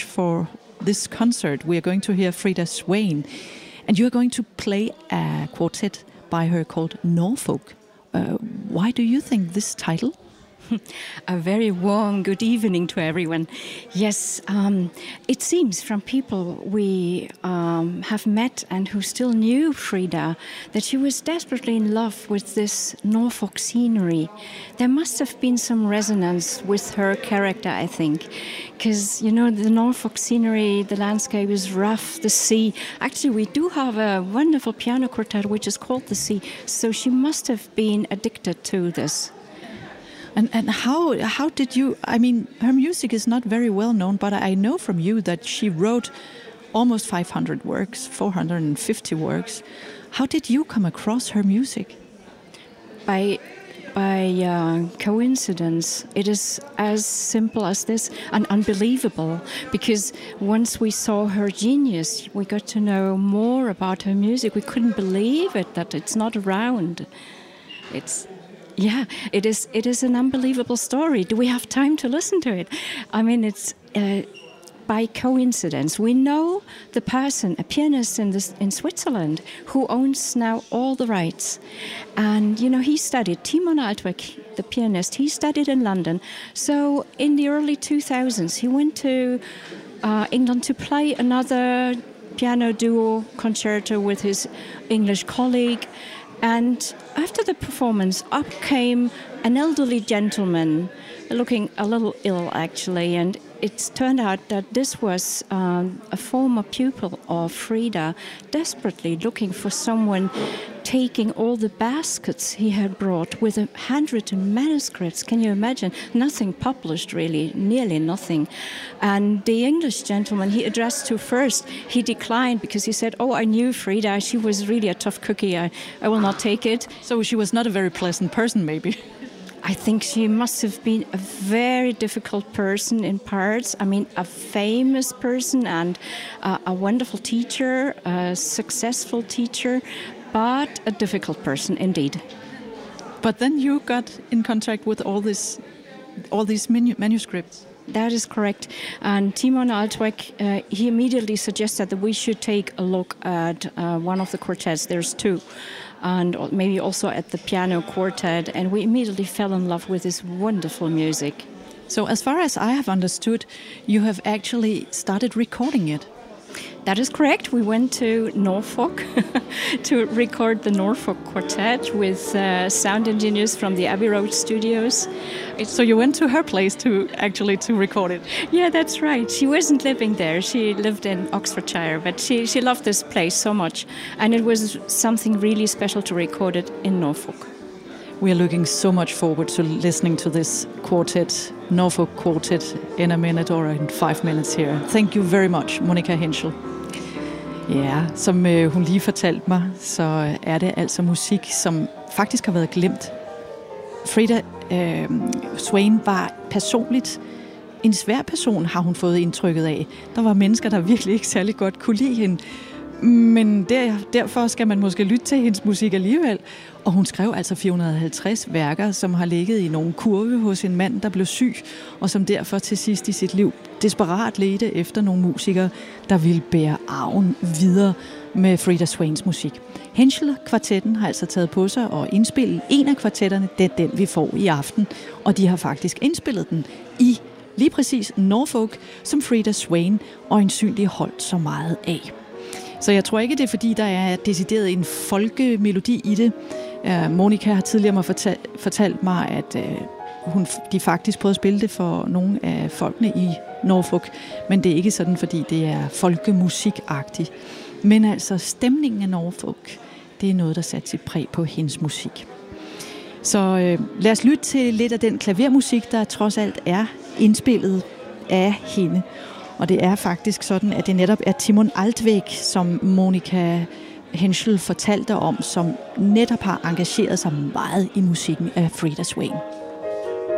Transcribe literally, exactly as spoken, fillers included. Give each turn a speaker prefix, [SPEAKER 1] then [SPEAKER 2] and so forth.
[SPEAKER 1] for this concert. We are going to hear Frida Swain, and you are going to play a quartet by her called Norfolk. Uh, why do you think this title?
[SPEAKER 2] A very warm good evening to everyone. Yes, um, it seems from people we um, have met and who still knew Frida that she was desperately in love with this Norfolk scenery. There must have been some resonance with her character, I think, because, you know, the Norfolk scenery, the landscape is rough, the sea. Actually, we do have a wonderful piano quartet which is called The Sea, so she must have been addicted to this.
[SPEAKER 1] And and how how did you? I mean, her music is not very well known, but I know from you that she wrote almost five hundred works, four hundred fifty works. How did you come across her music?
[SPEAKER 2] By by uh, coincidence. It is as simple as this, and unbelievable, because once we saw her genius, we got to know more about her music. We couldn't believe it, that it's not around. It's Yeah, it is. It is an unbelievable story. Do we have time to listen to it? I mean, it's uh, by coincidence. We know the person, a pianist in this, in Switzerland, who owns now all the rights. And, you know, he studied, Timon Altweg, the pianist, he studied in London. So in the early two thousands, he went to uh, England to play another piano duo concerto with his English colleague. And after the performance, up came an elderly gentleman, looking a little ill, actually. And it turned out that this was um, a former pupil of Frida, desperately looking for someone taking all the baskets he had brought with a handwritten manuscripts. Can you imagine? Nothing published, really, nearly nothing. And the English gentleman he addressed to first, he declined because he said, oh, I knew Frida. She was really a tough cookie. I, I will not take it.
[SPEAKER 1] So she was not a very pleasant person, maybe.
[SPEAKER 2] I think she must have been a very difficult person in parts. I mean, a famous person and uh, a wonderful teacher, a successful teacher, but a difficult person indeed.
[SPEAKER 1] But then you got in contact with all this, all these manu- manuscripts.
[SPEAKER 2] That is correct. And Timon Altweg, uh, he immediately suggested that we should take a look at uh, one of the quartets. There's two. And maybe also at the piano quartet. And we immediately fell in love with this wonderful music.
[SPEAKER 1] So as far as I have understood, you have actually started recording it.
[SPEAKER 2] That is correct. We went to Norfolk to record the Norfolk Quartet with uh, sound engineers from the Abbey Road Studios.
[SPEAKER 1] So you went to her place to actually to record it?
[SPEAKER 2] Yeah, that's right. She wasn't living there. She lived in Oxfordshire, but she, she loved this place so much. And it was something really special to record it in Norfolk.
[SPEAKER 1] We are looking so much forward to listening to this quartet, Norfolk Quartet, in a minute or in five minutes here. Thank you very much, Monica Henschel. Ja, som øh, hun lige fortalte mig, så er det altså musik, som faktisk har været glemt. Frida øh, Swain var personligt en svær person, har hun fået indtrykket af. Der var mennesker, der virkelig ikke særlig godt kunne lide hende. Men der, derfor skal man måske lytte til hendes musik alligevel. Og hun skrev altså fire hundrede og halvtreds værker, som har ligget i nogle kurve hos en mand, der blev syg, og som derfor til sidst i sit liv desperat ledte efter nogle musikere, der ville bære arven videre med Frida Swains musik. Henschel-kvartetten har altså taget på sig og indspillet en af kvartetterne, det er den, vi får i aften, og de har faktisk indspillet den i lige præcis Norfolk, som Frida Swain øjensynligt holdt så meget af. Så jeg tror ikke, det er fordi, der er decideret en folkemelodi i det. Uh, Monica har tidligere mig fortalt, fortalt mig, at uh, hun, de faktisk prøvede at spille det for nogle af folkene i Norfolk, men det er ikke sådan, fordi det er folkemusikagtigt. Men altså stemningen af Norfolk, det er noget, der satte sit præg på hendes musik. Så uh, lad os lytte til lidt af den klavermusik, der trods alt er indspillet af hende. Og det er faktisk sådan, at det netop er Timon Altweg, som Monica Henschel fortalte om, som netop har engageret sig meget i musikken af Frida Swain.